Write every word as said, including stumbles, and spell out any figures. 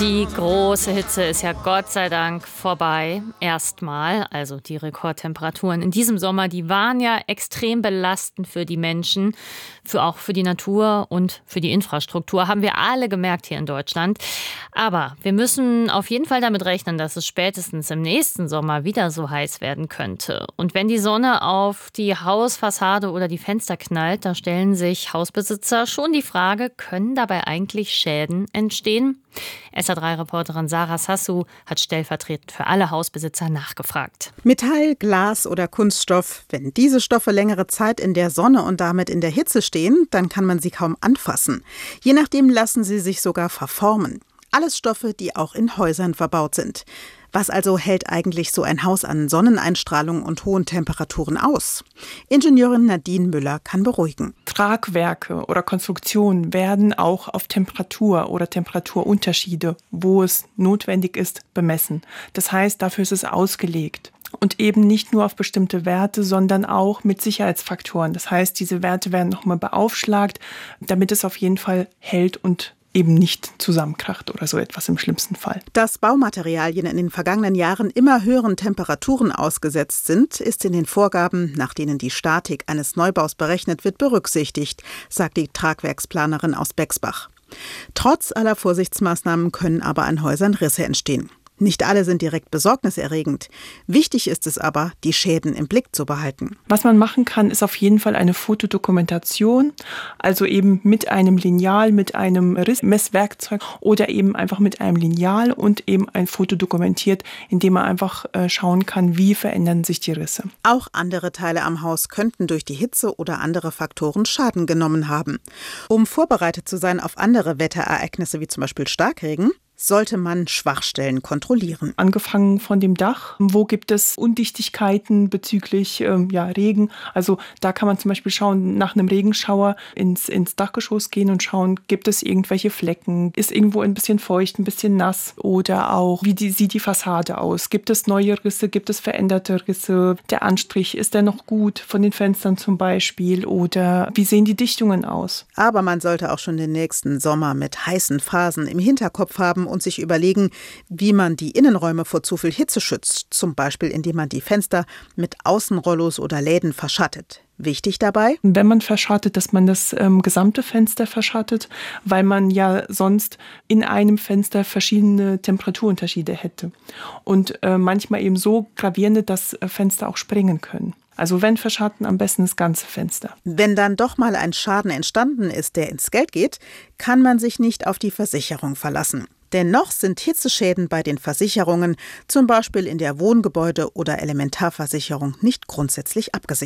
Die große Hitze ist ja Gott sei Dank vorbei. Erstmal, also die Rekordtemperaturen in diesem Sommer, die waren ja extrem belastend für die Menschen, für auch für die Natur und für die Infrastruktur, haben wir alle gemerkt hier in Deutschland. Aber wir müssen auf jeden Fall damit rechnen, dass es spätestens im nächsten Sommer wieder so heiß werden könnte. Und wenn die Sonne auf die Hausfassade oder die Fenster knallt, da stellen sich Hausbesitzer schon die Frage, können dabei eigentlich Schäden entstehen? S A drei Reporterin Sarah Sassou hat stellvertretend für alle Hausbesitzer nachgefragt. Metall, Glas oder Kunststoff, wenn diese Stoffe längere Zeit in der Sonne und damit in der Hitze stehen, dann kann man sie kaum anfassen. Je nachdem lassen sie sich sogar verformen. Alles Stoffe, die auch in Häusern verbaut sind. Was also hält eigentlich so ein Haus an Sonneneinstrahlung und hohen Temperaturen aus? Ingenieurin Nadine Müller kann beruhigen. Tragwerke oder Konstruktionen werden auch auf Temperatur oder Temperaturunterschiede, wo es notwendig ist, bemessen. Das heißt, dafür ist es ausgelegt. Und eben nicht nur auf bestimmte Werte, sondern auch mit Sicherheitsfaktoren. Das heißt, diese Werte werden nochmal beaufschlagt, damit es auf jeden Fall hält und eben nicht zusammenkracht oder so etwas im schlimmsten Fall. Dass Baumaterialien in den vergangenen Jahren immer höheren Temperaturen ausgesetzt sind, ist in den Vorgaben, nach denen die Statik eines Neubaus berechnet wird, berücksichtigt, sagt die Tragwerksplanerin aus Bexbach. Trotz aller Vorsichtsmaßnahmen können aber an Häusern Risse entstehen. Nicht alle sind direkt besorgniserregend. Wichtig ist es aber, die Schäden im Blick zu behalten. Was man machen kann, ist auf jeden Fall eine Fotodokumentation, also eben mit einem Lineal, mit einem Rissmesswerkzeug oder eben einfach mit einem Lineal und eben ein Foto dokumentiert, indem man einfach schauen kann, wie verändern sich die Risse. Auch andere Teile am Haus könnten durch die Hitze oder andere Faktoren Schaden genommen haben. Um vorbereitet zu sein auf andere Wetterereignisse wie zum Beispiel Starkregen, sollte man Schwachstellen kontrollieren. Angefangen von dem Dach, wo gibt es Undichtigkeiten bezüglich ähm, ja, Regen. Also da kann man zum Beispiel schauen, nach einem Regenschauer ins, ins Dachgeschoss gehen und schauen, gibt es irgendwelche Flecken, ist irgendwo ein bisschen feucht, ein bisschen nass oder auch, wie die, sieht die Fassade aus, gibt es neue Risse, gibt es veränderte Risse, der Anstrich, ist der noch gut von den Fenstern zum Beispiel oder wie sehen die Dichtungen aus. Aber man sollte auch schon den nächsten Sommer mit heißen Phasen im Hinterkopf haben und sich überlegen, wie man die Innenräume vor zu viel Hitze schützt, zum Beispiel indem man die Fenster mit Außenrollos oder Läden verschattet. Wichtig dabei? Wenn man verschattet, dass man das ähm, gesamte Fenster verschattet, weil man ja sonst in einem Fenster verschiedene Temperaturunterschiede hätte. Und äh, manchmal eben so gravierende, dass äh, Fenster auch springen können. Also wenn verschatten, am besten das ganze Fenster. Wenn dann doch mal ein Schaden entstanden ist, der ins Geld geht, kann man sich nicht auf die Versicherung verlassen. Dennoch sind Hitzeschäden bei den Versicherungen, zum Beispiel in der Wohngebäude- oder Elementarversicherung, nicht grundsätzlich abgesichert.